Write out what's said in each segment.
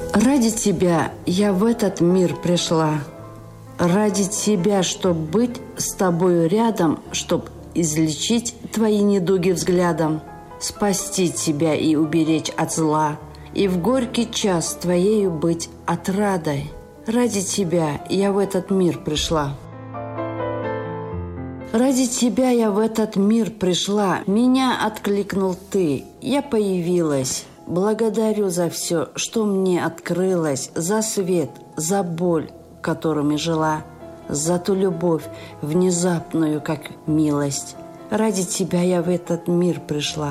Ради тебя я в этот мир пришла. Ради тебя, чтоб быть с тобою рядом, чтоб излечить твои недуги взглядом, спасти тебя и уберечь от зла, и в горький час твоею быть отрадой. Ради тебя я в этот мир пришла. Ради тебя я в этот мир пришла, меня откликнул ты, я появилась. Благодарю за все, что мне открылось, за свет, за боль, которыми жила, за ту любовь внезапную, как милость. Ради тебя я в этот мир пришла.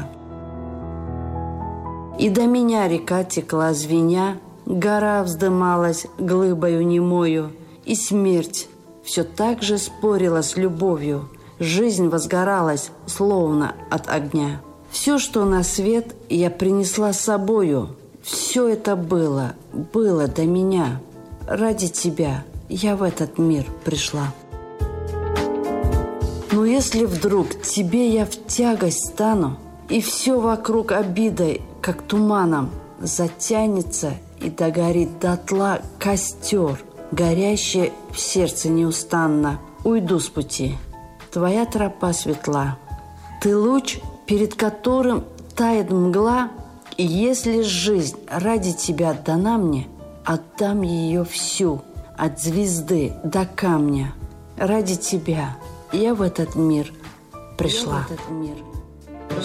И до меня река текла звеня, гора вздымалась глыбою немою, и смерть все так же спорила с любовью, жизнь возгоралась, словно от огня. Все, что на свет, я принесла с собою, все это было до меня. Ради тебя я в этот мир пришла. Но если вдруг тебе я в тягость стану, и все вокруг обидой, как туманом, затянется и догорит дотла костер, горящий в сердце неустанно, уйду с пути, твоя тропа светла. Ты луч, перед которым тает мгла, и если жизнь ради тебя дана мне, отдам ее всю, от звезды до камня. Ради тебя я в этот мир пришла.